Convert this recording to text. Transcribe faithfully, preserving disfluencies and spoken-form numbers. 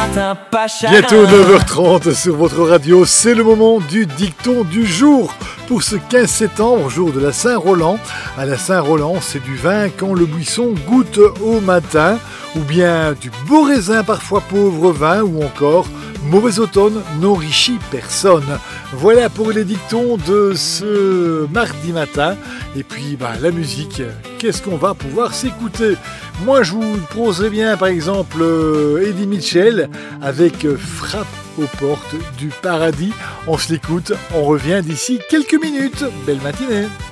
Martin Pacha. Bientôt neuf heures trente sur votre radio, c'est le moment du dicton du jour. Pour ce quinze septembre, jour de la Saint-Roland. À la Saint-Roland, c'est du vin quand le buisson goûte au matin, ou bien du beau raisin parfois pauvre vin, ou encore mauvais automne n'enrichit personne. Voilà pour les dictons de ce mardi matin. Et puis bah, la musique, qu'est-ce qu'on va pouvoir s'écouter? Moi je vous proposerais bien par exemple euh, Eddie Mitchell avec euh, Frappe aux portes du paradis. On se l'écoute, on revient d'ici quelques minutes. Belle matinée.